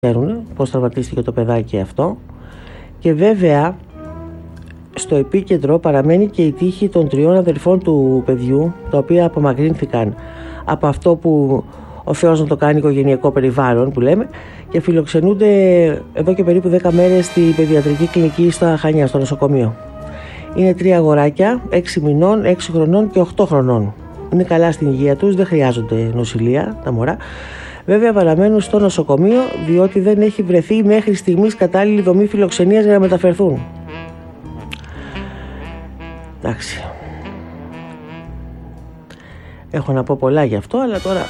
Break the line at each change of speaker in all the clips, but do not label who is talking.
ξέρουν πώς τραυματίστηκε το παιδάκι αυτό. Και βέβαια στο επίκεντρο παραμένει και η τύχη των 3 αδελφών του παιδιού, τα οποία απομακρύνθηκαν από αυτό που ο Θεός να το κάνει οικογενειακό περιβάλλον που λέμε, και φιλοξενούνται εδώ και περίπου 10 μέρες στη παιδιατρική κλινική στα Χανιά, στο νοσοκομείο. Είναι 3 αγοράκια, 6 μηνών, 6 χρονών και 8 χρονών. Είναι καλά στην υγεία τους, δεν χρειάζονται νοσηλεία τα μωρά. Βέβαια παραμένουν στο νοσοκομείο διότι δεν έχει βρεθεί μέχρι στιγμής κατάλληλη δομή φιλοξενίας για να μεταφερθούν. Εντάξει. Έχω να πω πολλά γι' αυτό, αλλά τώρα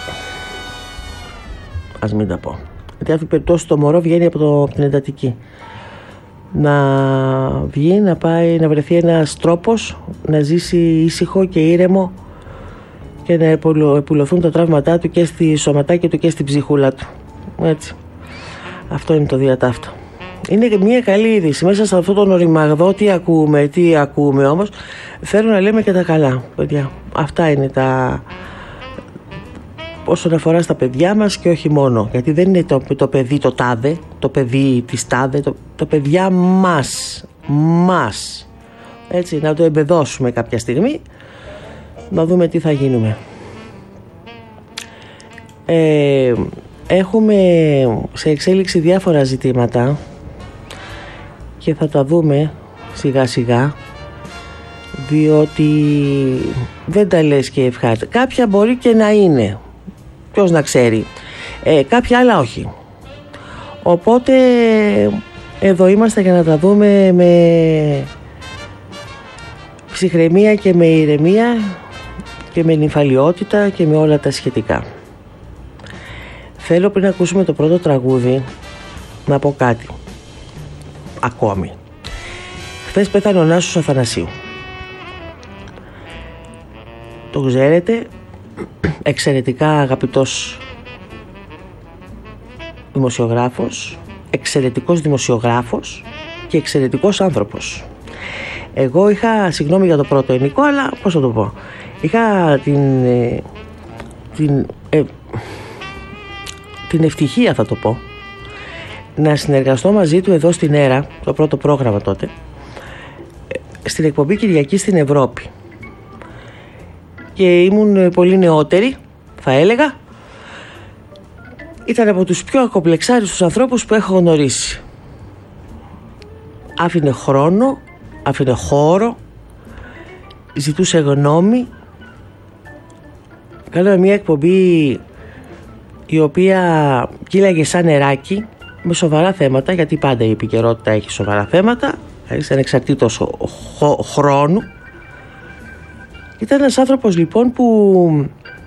ας μην τα πω. Γιατί αυτή περιπτώσει το μωρό βγαίνει από την εντατική. Να βγει, να πάει, να βρεθεί ένας τρόπος να ζήσει ήσυχο και ήρεμο και να επουλωθούν τα τραύματά του και στη σωματάκια του και στην ψυχούλα του. Έτσι. Αυτό είναι το διατάφτο. Είναι μια καλή είδηση. Μέσα σε αυτόν τον οριμαγδό τι ακούμε όμως, θέλω να λέμε και τα καλά, παιδιά. Αυτά είναι τα... όσον αφορά στα παιδιά μας και όχι μόνο. Γιατί δεν είναι το παιδί το τάδε, το παιδί της τάδε, το παιδιά μας. Έτσι, να το εμπεδώσουμε κάποια στιγμή, να δούμε τι θα γίνουμε. Έχουμε σε εξέλιξη διάφορα ζητήματα και θα τα δούμε σιγά σιγά, διότι δεν τα λες και ευχάριστα. Κάποια μπορεί και να είναι, ποιος να ξέρει, κάποια άλλα όχι. Οπότε εδώ είμαστε για να τα δούμε με ψυχραιμία και με ηρεμία και με νυμφαλιότητα και με όλα τα σχετικά. Θέλω πριν ακούσουμε το πρώτο τραγούδι να πω κάτι ακόμη. Χθες πέθανε ο Νάσος Αθανασίου. Το ξέρετε, εξαιρετικά αγαπητός δημοσιογράφος, εξαιρετικός δημοσιογράφος και εξαιρετικός άνθρωπος. Εγώ είχα, συγγνώμη για το πρώτο ενικό, αλλά πώς θα το πω, είχα την ευτυχία, θα το πω, να συνεργαστώ μαζί του εδώ στην ΕΡΑ, το πρώτο πρόγραμμα τότε, στην εκπομπή Κυριακή στην Ευρώπη. Και ήμουν πολύ νεότερη, θα έλεγα. Ήταν από τους πιο ακομπλεξάριστους ανθρώπους που έχω γνωρίσει. Άφηνε χρόνο, άφηνε χώρο, ζητούσε γνώμη. Κάναμε μια εκπομπή η οποία κύλαγε σαν νεράκι με σοβαρά θέματα, γιατί πάντα η επικαιρότητα έχει σοβαρά θέματα, ανεξαρτήτως χρόνου. Ήταν ένας άνθρωπος λοιπόν που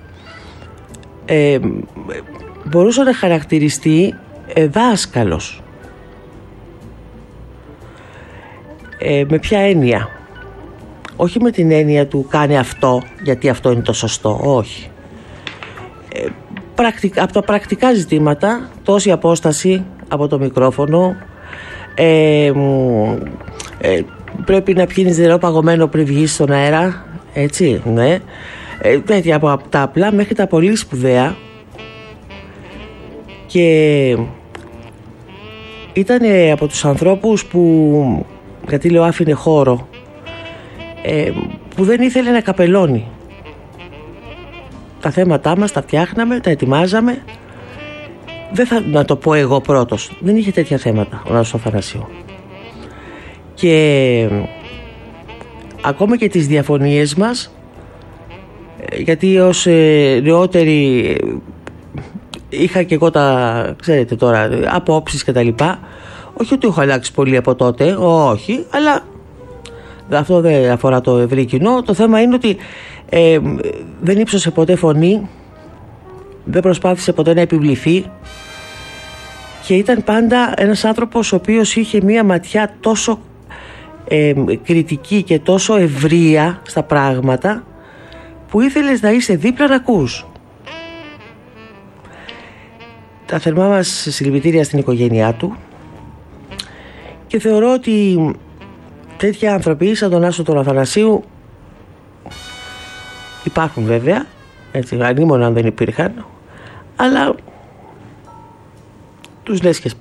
μπορούσε να χαρακτηριστεί δάσκαλος. Με ποια έννοια? Όχι με την έννοια του κάνε αυτό γιατί αυτό είναι το σωστό, όχι. Από τα πρακτικά ζητήματα, τόση απόσταση από το μικρόφωνο, πρέπει να πιείς νερό παγωμένο πριν βγεις στον αέρα, έτσι, ναι, τέτοια, από τα απλά μέχρι τα πολύ σπουδαία. Και ήταν από τους ανθρώπους που, γιατί λέω άφηνε χώρο, που δεν ήθελε να καπελώνει. Τα θέματά μας τα φτιάχναμε, τα ετοιμάζαμε. Δεν θα να το πω εγώ πρώτος, δεν είχε τέτοια θέματα ο Νάσος Αθανασίου. Και ακόμα και τις διαφωνίες μας, γιατί ως νεότερη είχα και εγώ τα, ξέρετε τώρα, απόψεις και τα λοιπά. Όχι ότι έχω αλλάξει πολύ από τότε, όχι, αλλά αυτό δεν αφορά το ευρύ κοινό. Το θέμα είναι ότι δεν ύψωσε ποτέ φωνή, δεν προσπάθησε ποτέ να επιβληθεί και ήταν πάντα ένας άνθρωπος ο οποίος είχε μία ματιά τόσο κριτική και τόσο ευρεία στα πράγματα που ήθελες να είσαι δίπλα να ακούς. Τα θερμά μας συλληπιτήρια στην οικογένειά του και θεωρώ ότι τέτοια άνθρωποι σαν τον Νάσο τον Αθανασίου υπάρχουν βέβαια, έτσι, ανήμον αν δεν υπήρχαν, αλλά τους λες και